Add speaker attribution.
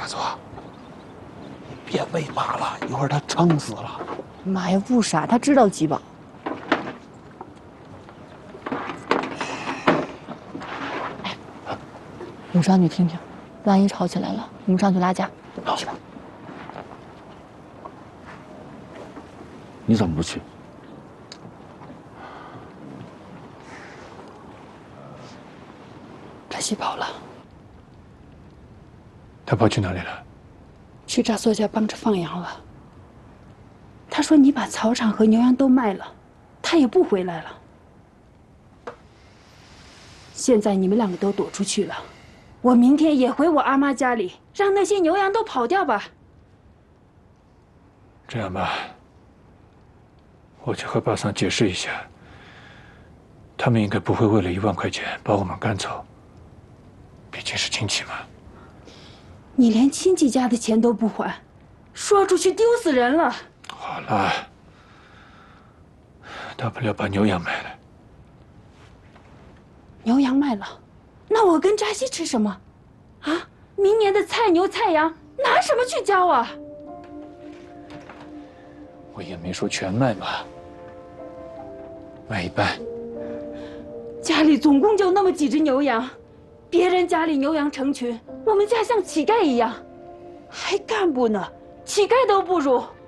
Speaker 1: 大佐，你别喂马了，一会儿它撑死了。
Speaker 2: 马也不傻，他知道鸡宝。哎，五少，你听听，万一吵起来了，我们上去拉架，去吧。
Speaker 3: 你怎么不去？
Speaker 2: 扎西跑了，
Speaker 1: 他跑去哪里了？
Speaker 2: 去扎索家帮着放羊了。他说你把草场和牛羊都卖了，他也不回来了。现在你们两个都躲出去了，我明天也回我阿妈家里，让那些牛羊都跑掉吧。
Speaker 1: 这样吧，我去和巴桑解释一下，他们应该不会为了1万块钱把我们赶走，毕竟是亲戚嘛。
Speaker 2: 你连亲戚家的钱都不还，说出去丢死人了。
Speaker 1: 好了，大不了把牛羊卖了。
Speaker 2: 牛羊卖了，那我跟扎西吃什么？啊，明年的菜牛菜羊拿什么去交啊？
Speaker 1: 我也没说全卖吧，卖一半。
Speaker 2: 家里总共就那么几只牛羊，别人家里牛羊成群，我们家像乞丐一样，还干部呢，乞丐都不如。